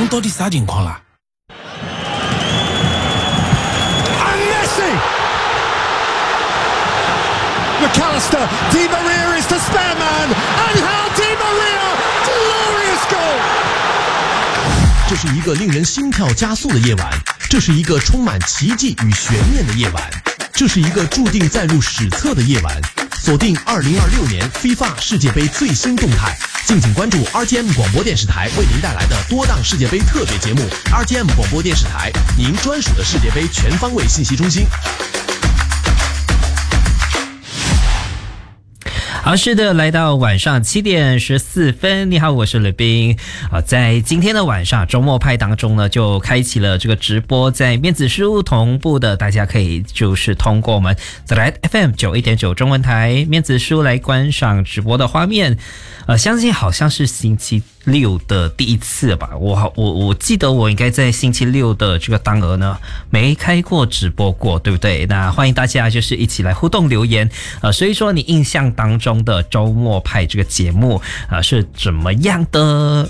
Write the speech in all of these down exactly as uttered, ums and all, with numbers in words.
到底啥情况啦 And Messi! McAllister, Di Maria is the spare man, and how Di Maria, glorious goal! 这是一个令人心跳加速的夜晚，这是一个充满奇迹与悬念的夜晚，这是一个注定载入史册的夜晚。锁定二零二六年 FIFA 世界杯最新动态，敬请关注 R T M 广播电视台为您带来的多档世界杯特别节目。R T M 广播电视台，您专属的世界杯全方位信息中心。 好，是的，来到晚上七点十四分，你好，我是吕斌啊。在今天的晚上周末派当中呢，就开启了这个直播，在面子书同步的，大家可以就是通过我们 The Light F M 九一点九中文台面子书来观赏直播的画面。呃，相信好像是星期六的第一次吧，我我我记得我应该在星期六的这个当儿呢没开过直播过，对不对？那欢迎大家就是一起来互动留言，呃，所以说你印象当中的周末派这个节目呃是怎么样的？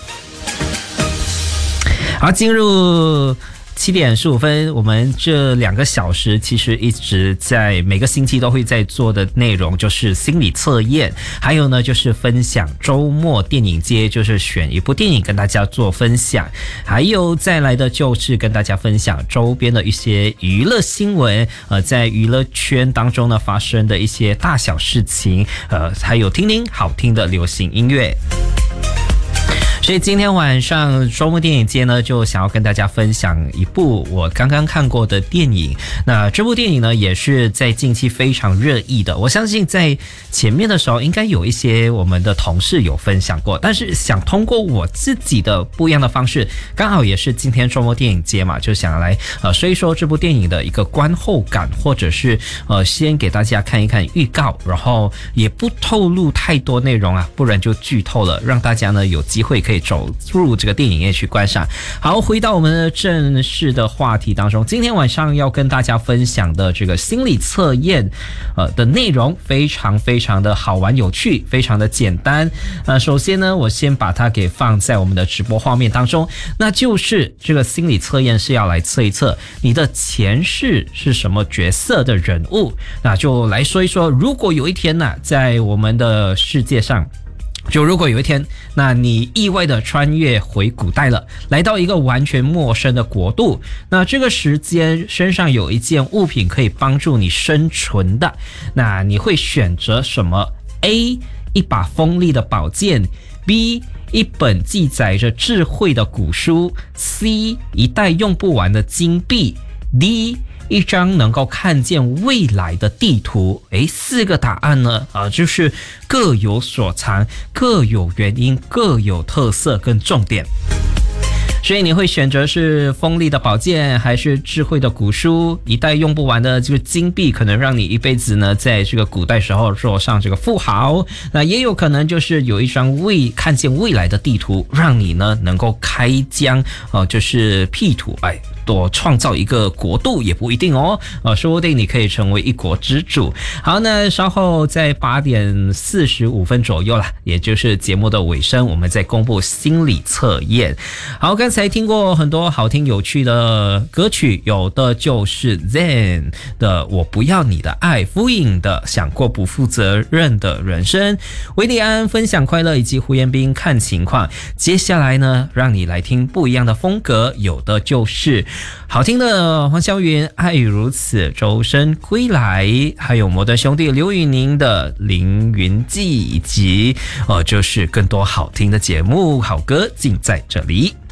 好，进入七点十五分，我们这两个小时其实一直在每个星期都会在做的内容就是心理测验，还有呢就是分享周末电影街，就是选一部电影跟大家做分享，还有再来的就是跟大家分享周边的一些娱乐新闻，呃，在娱乐圈当中呢发生的一些大小事情，呃，还有听听好听的流行音乐。所以今天晚上周末电影街呢，就想要跟大家分享一部我刚刚看过的电影。那这部电影呢，也是在近期非常热议的。我相信在前面的时候，应该有一些我们的同事有分享过，但是想通过我自己的不一样的方式，刚好也是今天周末电影街嘛，就想来呃说一说这部电影的一个观后感，或者是呃先给大家看一看预告，然后也不透露太多内容啊，不然就剧透了，让大家呢有机会可以走入这个电影院去观赏。好，回到我们的正式的话题当中，今天晚上要跟大家分享的这个心理测验呃的内容非常非常的好玩有趣，非常的简单。呃，首先呢，我先把它给放在我们的直播画面当中，那就是这个心理测验是要来测一测你的前世是什么角色的人物。那就来说一说，如果有一天呢、啊，在我们的世界上，就如果有一天，那你意外的穿越回古代了，来到一个完全陌生的国度，那这个时间身上有一件物品可以帮助你生存的，那你会选择什么 ？A. 一把锋利的宝剑 B. 一本记载着智慧的古书 C. 一袋用不完的金币 D.一张能够看见未来的地图。诶，四个答案呢，啊、呃，就是各有所长，各有原因，各有特色跟重点。所以你会选择是锋利的宝剑，还是智慧的古书？一袋用不完的这个金币，可能让你一辈子呢，在这个古代时候做上这个富豪。那也有可能就是有一张未看见未来的地图，让你呢能够开疆，呃，就是辟土，哎，多创造一个国度也不一定哦，呃，说不定你可以成为一国之主。好，那稍后在八点四十五分左右啦，也就是节目的尾声，我们再公布心理测验。好，刚才听过很多好听有趣的歌曲，有的就是 Zen 的我不要你的爱，复印的想过不负责任的人生，维利安分享快乐，以及胡彦斌看情况。接下来呢，让你来听不一样的风格，有的就是好听的黄霄云爱与如此，周深归来，还有摩登兄弟刘宇宁的凌云记，以及呃就是更多好听的节目好歌尽在这里。